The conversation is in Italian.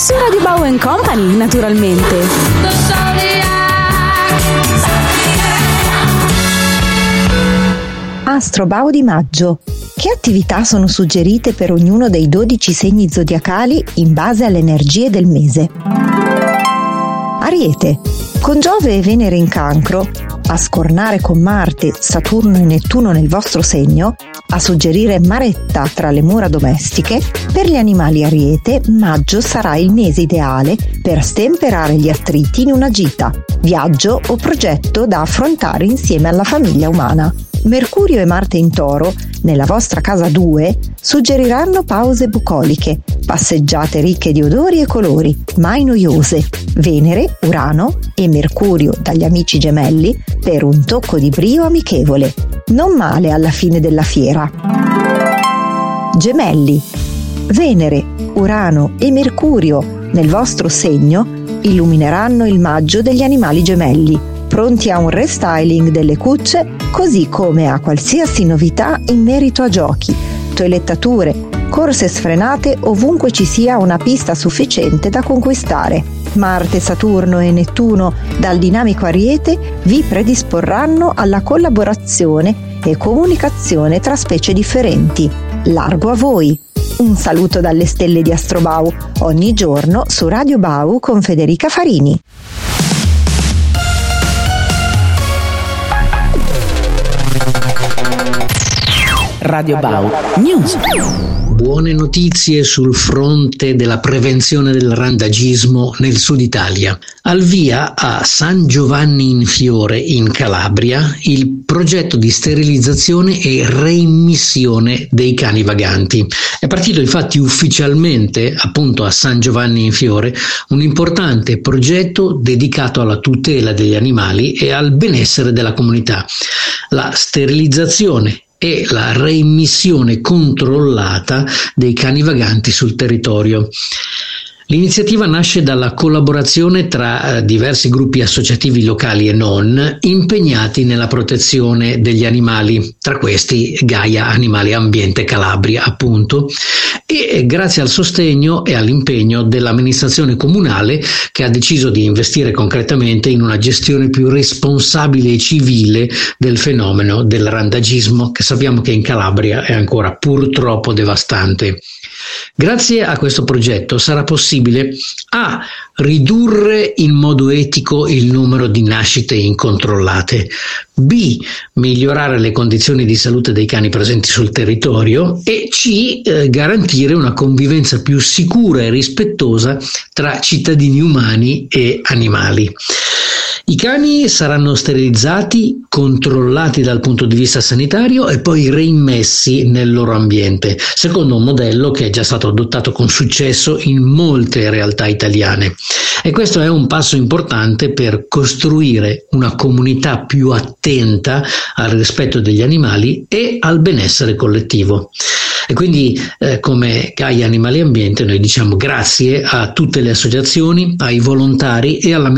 su Radio Bau Company, naturalmente. Astro Bau di maggio. Che attività sono suggerite per ognuno dei 12 segni zodiacali in base alle energie del mese? Ariete. Con Giove e Venere in Cancro, a scornare con Marte, Saturno e Nettuno nel vostro segno, a suggerire maretta tra le mura domestiche, per gli animali Ariete, maggio sarà il mese ideale per stemperare gli attriti in una gita, viaggio o progetto da affrontare insieme alla famiglia umana. Mercurio e Marte in Toro, nella vostra casa 2, suggeriranno pause bucoliche, passeggiate ricche di odori e colori, mai noiose. Venere, Urano e Mercurio dagli amici gemelli per un tocco di brio amichevole. Non male alla fine della fiera. Gemelli. Venere, Urano e Mercurio nel vostro segno illumineranno il maggio degli animali gemelli, pronti a un restyling delle cucce, così come a qualsiasi novità in merito a giochi, toilettature, corse sfrenate ovunque ci sia una pista sufficiente da conquistare. Marte, Saturno e Nettuno dal dinamico Ariete vi predisporranno alla collaborazione e comunicazione tra specie differenti. Largo a voi! Un saluto dalle stelle di Astro Bau, ogni giorno su Radio Bau con Federica Farini. Radio Bau News. Buone notizie sul fronte della prevenzione del randagismo nel sud Italia. Al via a San Giovanni in Fiore in Calabria il progetto di sterilizzazione e reimmissione dei cani vaganti. È partito infatti ufficialmente appunto a San Giovanni in Fiore un importante progetto dedicato alla tutela degli animali e al benessere della comunità. La sterilizzazione e la reimmissione controllata dei cani vaganti sul territorio. L'iniziativa nasce dalla collaborazione tra diversi gruppi associativi locali e non impegnati nella protezione degli animali, tra questi Gaia Animali Ambiente Calabria appunto, e grazie al sostegno e all'impegno dell'amministrazione comunale che ha deciso di investire concretamente in una gestione più responsabile e civile del fenomeno del randagismo, che sappiamo che in Calabria è ancora purtroppo devastante. Grazie a questo progetto sarà possibile a ridurre in modo etico il numero di nascite incontrollate, b migliorare le condizioni di salute dei cani presenti sul territorio e c garantire una convivenza più sicura e rispettosa tra cittadini umani e animali. I cani saranno sterilizzati, controllati dal punto di vista sanitario e poi reimmessi nel loro ambiente, secondo un modello che è già stato adottato con successo in molte realtà italiane. E questo è un passo importante per costruire una comunità più attenta al rispetto degli animali e al benessere collettivo. E quindi come Gaia Animali Ambiente noi diciamo grazie a tutte le associazioni, ai volontari e alla